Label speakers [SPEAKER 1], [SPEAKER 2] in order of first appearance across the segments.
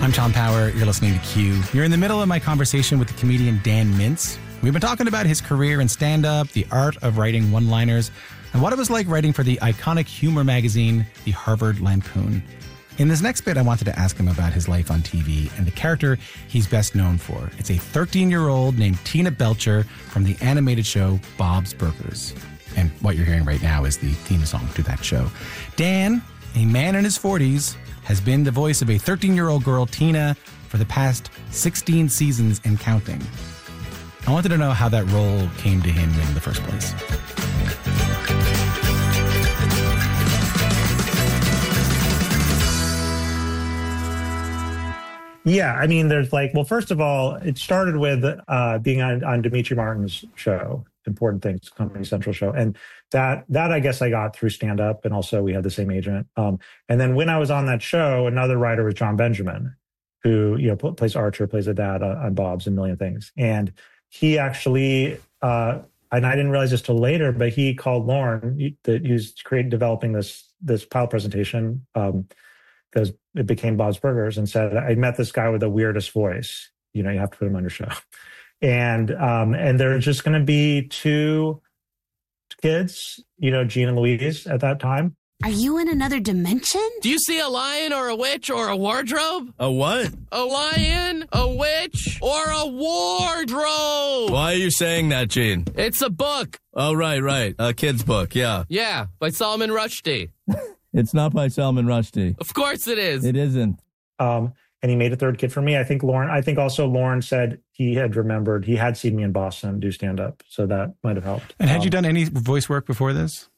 [SPEAKER 1] I'm Tom Power. You're listening to Q. You're in the middle of my conversation with the comedian Dan Mintz. We've been talking about his career in stand-up, the art of writing one-liners, and what it was like writing for the iconic humor magazine, The Harvard Lampoon. In this next bit, I wanted to ask him about his life on TV and the character he's best known for. It's a 13-year-old named Tina Belcher from the animated show Bob's Burgers. And what you're hearing right now is the theme song to that show. Dan, a man in his 40s, has been the voice of a 13-year-old girl, Tina, for the past 16 seasons and counting. I wanted to know how that role came to him in the first place.
[SPEAKER 2] Yeah, I mean, there's first of all, it started with being on Demetri Martin's show, Important Things, Comedy Central show. And that I guess I got through stand-up, and also we had the same agent. And then when I was on that show, another writer was John Benjamin, who, plays Archer, plays a dad on Bob's and a million things. And he actually, and I didn't realize this till later, but he called Lorne, that he was developing this pilot presentation, because it became Bob's Burgers, and said, I met this guy with the weirdest voice. You have to put him on your show. And there's just going to be two kids, Gene and Louise at that time.
[SPEAKER 3] Are you in another dimension?
[SPEAKER 4] Do you see a lion or a witch or a wardrobe?
[SPEAKER 5] A what?
[SPEAKER 4] A lion, a witch, or a wardrobe.
[SPEAKER 5] Why are you saying that, Gene?
[SPEAKER 4] It's a book.
[SPEAKER 5] Oh, right. A kid's book, yeah.
[SPEAKER 4] Yeah, by Salman Rushdie.
[SPEAKER 5] It's not by Salman Rushdie.
[SPEAKER 4] Of course it is.
[SPEAKER 5] It isn't.
[SPEAKER 2] And he made a third kid for me. I think Lorne said he had remembered, he had seen me in Boston do stand-up, so that might have helped.
[SPEAKER 1] And had you done any voice work before this?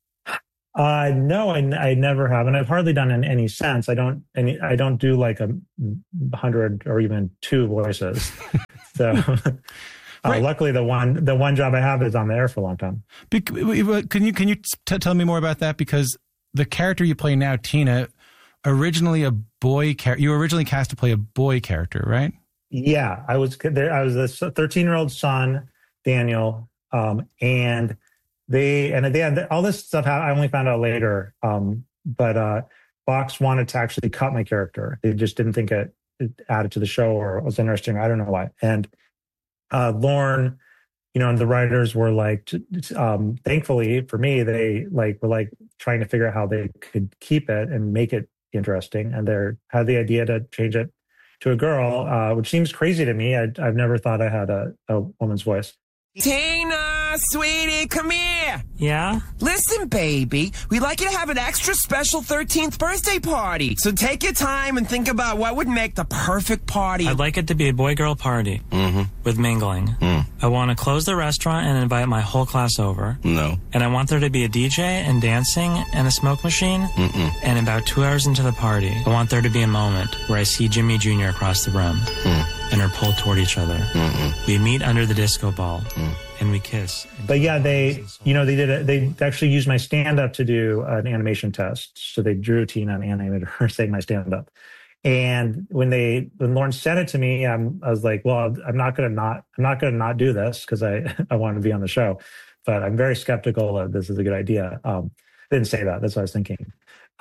[SPEAKER 2] No, I never have, and I've hardly done in any sense. I don't do like 100 or even 2 voices. So right. Luckily, the one job I have is on the air for a long time.
[SPEAKER 1] Can you tell me more about that? Because the character you play now, Tina, originally a boy character. You were originally cast to play a boy character, right? Yeah, I was there. I was this 13-year-old son, Daniel, and they had all this stuff. I only found out later, but Fox wanted to actually cut my character. They just didn't think it added to the show or was interesting. I don't know why. And Lorne, and the writers were thankfully for me, they were trying to figure out how they could keep it and make it interesting. And they had the idea to change it to a girl, which seems crazy to me. I've never thought I had a woman's voice.
[SPEAKER 6] Tina, sweetie, come here.
[SPEAKER 7] Yeah?
[SPEAKER 6] Listen, baby, we'd like you to have an extra special 13th birthday party. So take your time and think about what would make the perfect party.
[SPEAKER 7] I'd like it to be a boy-girl party with mingling. I want to close the restaurant and invite my whole class over.
[SPEAKER 5] No.
[SPEAKER 7] And I want there to be a DJ and dancing and a smoke machine. And about 2 hours into the party, I want there to be a moment where I see Jimmy Jr. across the room and are pulled toward each other. We meet under the disco ball. And we kiss.
[SPEAKER 2] But yeah, they actually used my stand-up to do an animation test. So they drew Tina and animated her saying my stand-up. And when Lorne sent it to me, I was like, well, I'm not going to not do this because I want to be on the show. But I'm very skeptical that this is a good idea. I didn't say that. That's what I was thinking.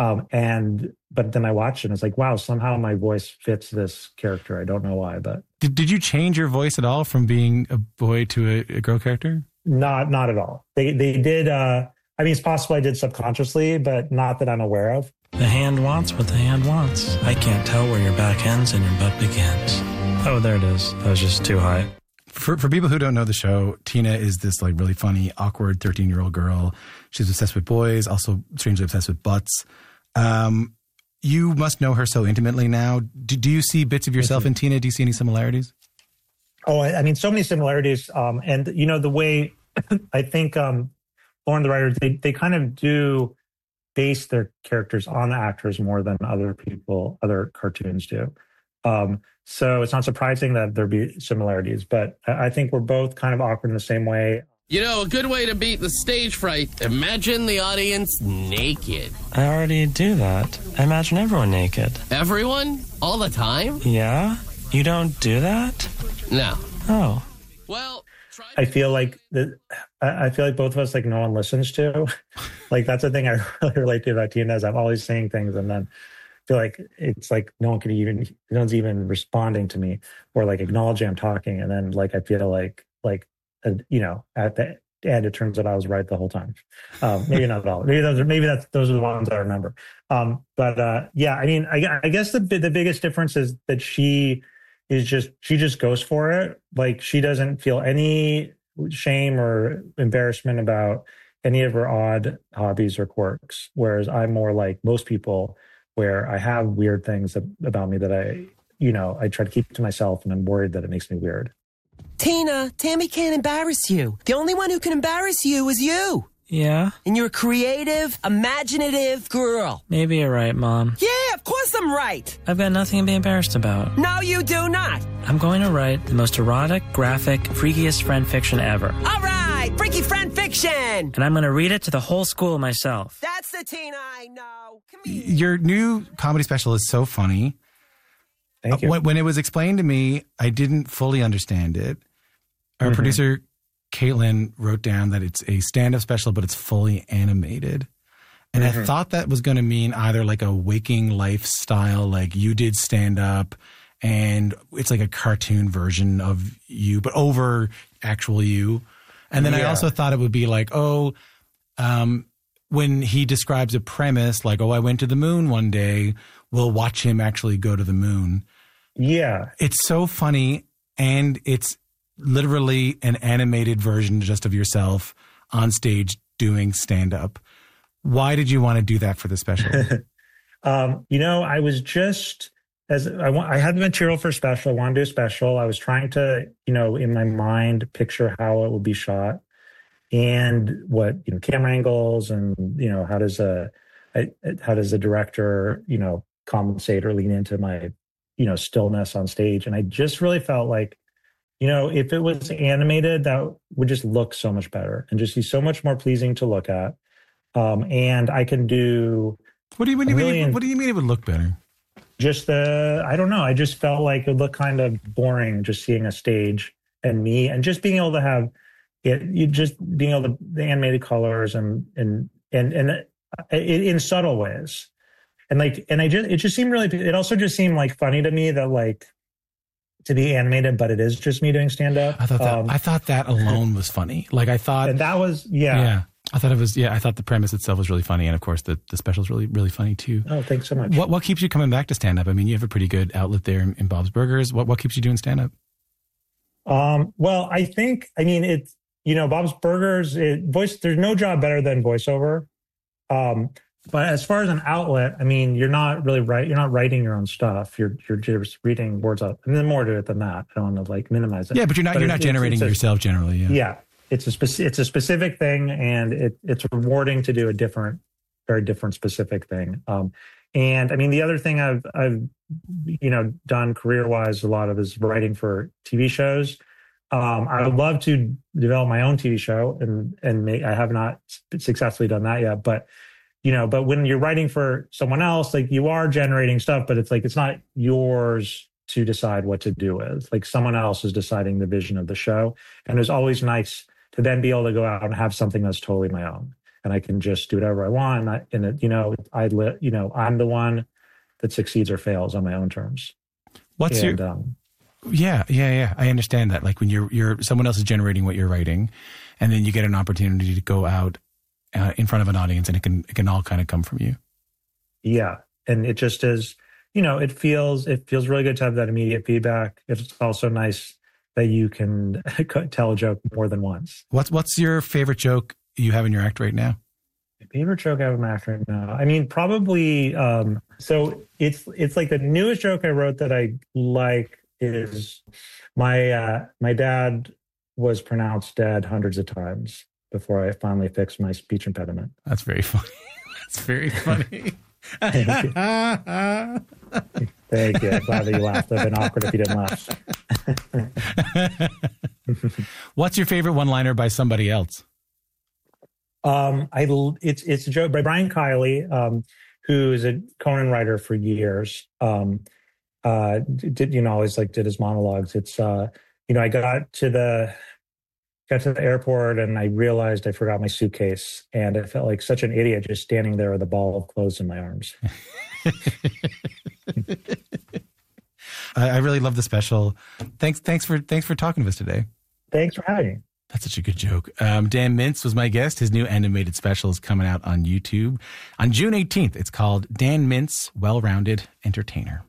[SPEAKER 2] But then I watched it and it's like, wow, somehow my voice fits this character. I don't know why, but.
[SPEAKER 1] Did you change your voice at all from being a boy to a girl character?
[SPEAKER 2] Not at all. They did, it's possible I did subconsciously, but not that I'm aware of.
[SPEAKER 7] The hand wants what the hand wants. I can't tell where your back ends and your butt begins. Oh, there it is. That was just too high.
[SPEAKER 1] For people who don't know the show, Tina is this really funny, awkward 13-year-old girl. She's obsessed with boys, also strangely obsessed with butts. You must know her so intimately now. Do you see bits of yourself in Tina? Do you see any similarities?
[SPEAKER 2] Oh, so many similarities. And the way I think Lorne, the writer, they kind of do base their characters on the actors more than other cartoons do. So it's not surprising that there be similarities, but I think we're both kind of awkward in the same way.
[SPEAKER 4] A good way to beat the stage fright, imagine the audience naked.
[SPEAKER 7] I already do that. I imagine everyone naked.
[SPEAKER 4] Everyone? All the time?
[SPEAKER 7] Yeah? You don't do that?
[SPEAKER 4] No.
[SPEAKER 7] Oh.
[SPEAKER 4] Well,
[SPEAKER 2] I feel like both of us, no one listens to. That's the thing I really relate to about Tina is I'm always saying things and then feel like it's like no one's even responding to me or like acknowledging I'm talking. And then like I feel like at the end it turns out I was right the whole time. Maybe not at all. Maybe those are the ones I remember. Yeah, I mean, I guess the biggest difference is that she just goes for it. Like she doesn't feel any shame or embarrassment about any of her odd hobbies or quirks. Whereas I'm more like most people where I have weird things about me that I try to keep to myself and I'm worried that it makes me weird.
[SPEAKER 6] Tina, Tammy can't embarrass you. The only one who can embarrass you is you.
[SPEAKER 7] Yeah?
[SPEAKER 6] And you're a creative, imaginative girl.
[SPEAKER 7] Maybe you're right, Mom.
[SPEAKER 6] Yeah, of course I'm right.
[SPEAKER 7] I've got nothing to be embarrassed about.
[SPEAKER 6] No, you do not.
[SPEAKER 7] I'm going to write the most erotic, graphic, freakiest friend fiction ever.
[SPEAKER 6] All right, freaky friend fiction.
[SPEAKER 7] And I'm going to read it to the whole school myself.
[SPEAKER 6] That's the Tina I know.
[SPEAKER 1] Your new comedy special is so funny.
[SPEAKER 2] Thank you.
[SPEAKER 1] When it was explained to me, I didn't fully understand it. Our producer, Caitlin, wrote down that it's a stand-up special, but it's fully animated. And I thought that was going to mean either like a waking lifestyle, like you did stand-up, and it's like a cartoon version of you, but over actual you. And then I also thought it would be like, when he describes a premise, like, I went to the moon one day, we'll watch him actually go to the moon.
[SPEAKER 2] Yeah.
[SPEAKER 1] It's so funny, and it's literally an animated version just of yourself on stage doing stand-up. Why did you want to do that for the special?
[SPEAKER 2] I was just I had the material for a special. I wanted to do a special. I was trying to, in my mind, picture how it would be shot and what camera angles and how does a director compensate or lean into my stillness on stage. And I just really felt like, if it was animated, that would just look so much better and just be so much more pleasing to look at. And I can do.
[SPEAKER 1] What do you mean it would look better?
[SPEAKER 2] Just I don't know. I just felt like it would look kind of boring just seeing a stage and me and just being able to have it. You just being able to the animated colors and in subtle ways. It just seemed really. It also just seemed like funny to me that like. To be animated, but it is just me doing stand up.
[SPEAKER 1] I thought that alone was funny. Like I thought,
[SPEAKER 2] and that was
[SPEAKER 1] I thought it was I thought the premise itself was really funny, and of course the special is really really funny too.
[SPEAKER 2] Oh, thanks so much.
[SPEAKER 1] What keeps you coming back to stand up? I mean, you have a pretty good outlet there in Bob's Burgers. What keeps you doing stand up?
[SPEAKER 2] Well, it's Bob's Burgers. There's no job better than voiceover. But as far as an outlet, I mean, you're not really you're not writing your own stuff. You're just reading words out. And then more to it than that. I don't want to like minimize it.
[SPEAKER 1] Yeah, but you're not generating yourself generally. Yeah.
[SPEAKER 2] It's a specific thing, and it's rewarding to do a very different specific thing. And I mean, the other thing I've done career wise a lot of is writing for TV shows. I would love to develop my own TV show, and I have not successfully done that yet, but. But when you're writing for someone else, like you are generating stuff, but it's like, it's not yours to decide what to do with. Like someone else is deciding the vision of the show. And it was always nice to then be able to go out and have something that's totally my own. And I can just do whatever I want. I'm the one that succeeds or fails on my own terms.
[SPEAKER 1] Yeah. I understand that. Like when you're someone else is generating what you're writing, and then you get an opportunity to go out in front of an audience, and it can all kind of come from you.
[SPEAKER 2] Yeah. And it just is, it feels really good to have that immediate feedback. It's also nice that you can tell a joke more than once.
[SPEAKER 1] What's your favorite joke you have in your act right now?
[SPEAKER 2] My favorite joke I have in my act right now? I mean, probably, so it's like the newest joke I wrote that I like is my dad was pronounced dead hundreds of times before I finally fixed my speech impediment.
[SPEAKER 1] That's very funny. That's very funny.
[SPEAKER 2] Thank you. Thank you. I'm glad that you laughed. It would have been awkward if you didn't laugh.
[SPEAKER 1] What's your favorite one-liner by somebody else?
[SPEAKER 2] It's a joke by Brian Kiley, who is a Conan writer for years. Always did his monologues. It's I got to the airport and I realized I forgot my suitcase, and I felt like such an idiot just standing there with a ball of clothes in my arms.
[SPEAKER 1] I really love the special. Thanks for talking to us today.
[SPEAKER 2] Thanks for having me.
[SPEAKER 1] That's such a good joke. Dan Mintz was my guest. His new animated special is coming out on YouTube on June 18th. It's called Dan Mintz, Well-Rounded Entertainer.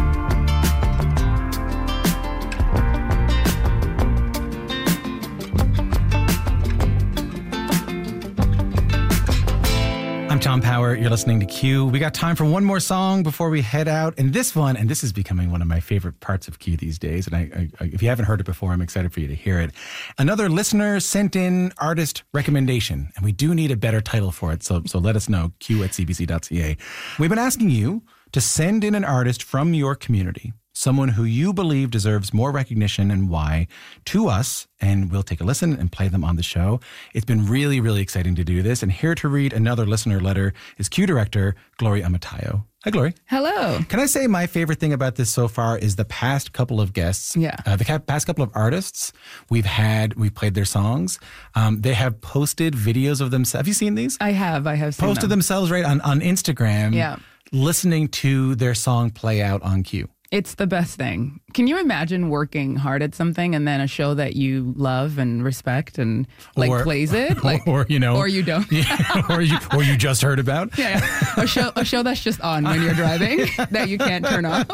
[SPEAKER 1] I'm Tom Power. You're listening to Q. We got time for one more song before we head out. And this is becoming one of my favorite parts of Q these days. And I if you haven't heard it before, I'm excited for you to hear it. Another listener sent in artist recommendation, and we do need a better title for it. So let us know, q@cbc.ca. We've been asking you to send in an artist from your community, someone who you believe deserves more recognition and why, to us, and we'll take a listen and play them on the show. It's been really, really exciting to do this. And here to read another listener letter is Q director Glory Amatayo. Hi, Glory.
[SPEAKER 8] Hello.
[SPEAKER 1] Can I say my favorite thing about this so far is the past couple of guests.
[SPEAKER 8] Yeah.
[SPEAKER 1] The past couple of artists we've played their songs. They have posted videos of themselves. Have you seen these?
[SPEAKER 8] I have seen
[SPEAKER 1] posted
[SPEAKER 8] them.
[SPEAKER 1] themselves right on Instagram.
[SPEAKER 8] Yeah.
[SPEAKER 1] Listening to their song play out on Q.
[SPEAKER 8] It's the best thing. Can you imagine working hard at something and then a show that you love and respect and plays it?
[SPEAKER 1] Or you
[SPEAKER 8] don't.
[SPEAKER 1] Yeah, or you just heard about.
[SPEAKER 8] Yeah. A show that's just on when you're driving that you can't turn off.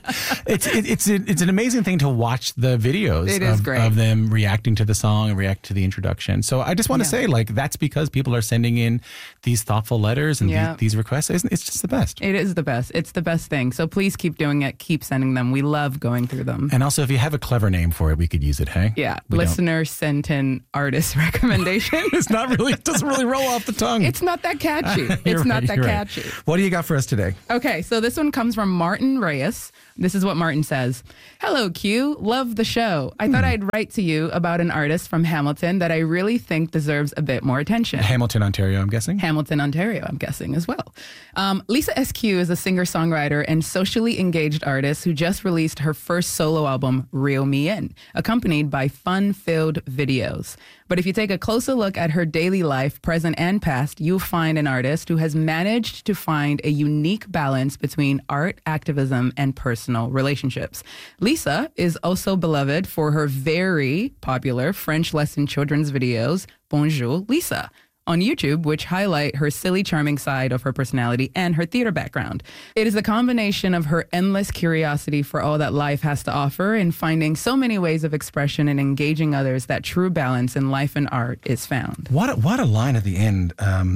[SPEAKER 1] It's an amazing thing to watch the videos of them reacting to the song and react to the introduction. So I just want to say, that's because people are sending in these thoughtful letters and these requests. It's just the best.
[SPEAKER 8] It is the best. It's the best thing. So please keep doing it. Keep sending them. We love going through them.
[SPEAKER 1] And also, if you have a clever name for it, we could use it, hey?
[SPEAKER 8] Yeah. Listener sent in artist recommendation.
[SPEAKER 1] It doesn't really roll off the tongue.
[SPEAKER 8] It's not that catchy. It's not that catchy.
[SPEAKER 1] What do you got for us today?
[SPEAKER 8] Okay, so this one comes from Martin Reyes. This is what Martin says. Hello, Q. Love the show. I thought I'd write to you about an artist from Hamilton that I really think deserves a bit more attention.
[SPEAKER 1] Hamilton, Ontario, I'm guessing?
[SPEAKER 8] Hamilton, Ontario, I'm guessing as well. Lisa SQ is a singer-songwriter and socially engaged artist who just released her first solo album, Reel Me In, accompanied by fun-filled videos. But if you take a closer look at her daily life, present and past, you'll find an artist who has managed to find a unique balance between art, activism, and personal relationships. Lisa is also beloved for her very popular French lesson children's videos, Bonjour Lisa, on YouTube, which highlight her silly, charming side of her personality and her theater background. It is a combination of her endless curiosity for all that life has to offer and finding so many ways of expression and engaging others that true balance in life and art is found.
[SPEAKER 1] What a line at the end.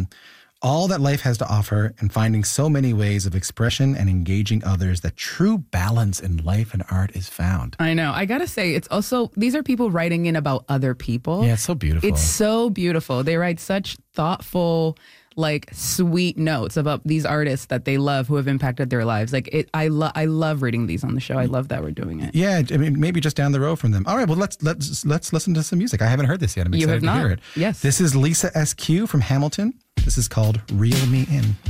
[SPEAKER 1] All that life has to offer and finding so many ways of expression and engaging others that true balance in life and art is found.
[SPEAKER 8] I know. I gotta say, it's also, these are people writing in about other people.
[SPEAKER 1] Yeah, it's so beautiful.
[SPEAKER 8] It's so beautiful. They write such thoughtful, sweet notes about these artists that they love who have impacted their lives. I love reading these on the show. I love that we're doing it.
[SPEAKER 1] Yeah, I mean, maybe just down the road from them. All right, well, let's listen to some music. I haven't heard this yet. I'm excited to hear it.
[SPEAKER 8] Yes.
[SPEAKER 1] This is Lisa SQ from Hamilton. This is called Reel Me In.